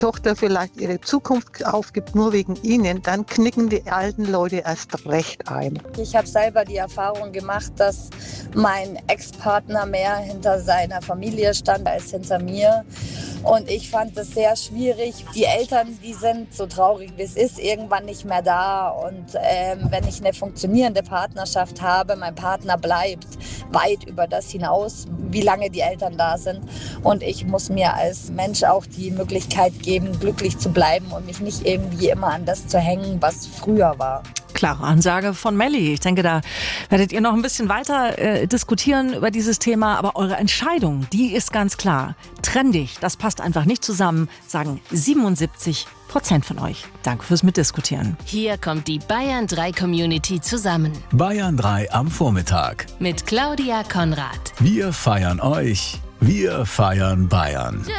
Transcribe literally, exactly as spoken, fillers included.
Tochter vielleicht ihre Zukunft aufgibt, nur wegen ihnen, dann knicken die alten Leute erst recht ein. Ich habe selber die Erfahrung gemacht, dass mein Ex-Partner mehr hinter seiner Familie stand als hinter mir. Und ich fand es sehr schwierig. Die Eltern, die sind so traurig, wie es ist, irgendwann nicht mehr da. Und ähm, wenn ich eine funktionierende Partnerschaft habe, mein Partner bleibt weit über das hinaus, wie lange die Eltern da sind. Und ich muss mir als Mensch auch die Möglichkeit geben, glücklich zu bleiben und mich nicht irgendwie immer an das zu hängen, was früher war. Klare Ansage von Melli. Ich denke, da werdet ihr noch ein bisschen weiter äh, diskutieren über dieses Thema. Aber eure Entscheidung, die ist ganz klar. Trenn dich, das passt einfach nicht zusammen, sagen siebenundsiebzig Prozent von euch. Danke fürs Mitdiskutieren. Hier kommt die Bayern drei Community zusammen. Bayern drei am Vormittag. Mit Claudia Konrad. Wir feiern euch. Wir feiern Bayern.